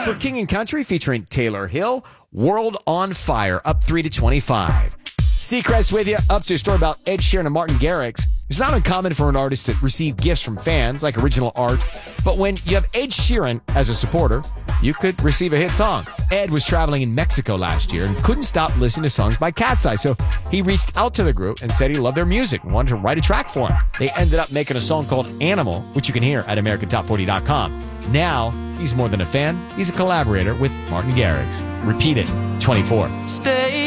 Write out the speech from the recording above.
For King and Country featuring Taylor Hill, World on Fire, up 3 to 25. Seacrest with you, up to a story about Ed Sheeran and Martin Garrix. It's not uncommon for an artist to receive gifts from fans, like original art. But when you have Ed Sheeran as a supporter, you could receive a hit song. Ed was traveling in Mexico last year and couldn't stop listening to songs by Cat's Eye. So he reached out to the group and said he loved their music and wanted to write a track for him. They ended up making a song called Animal, which you can hear at AmericanTop40.com. Now, he's more than a fan. He's a collaborator with Martin Garrix. Repeat it, 24. Stay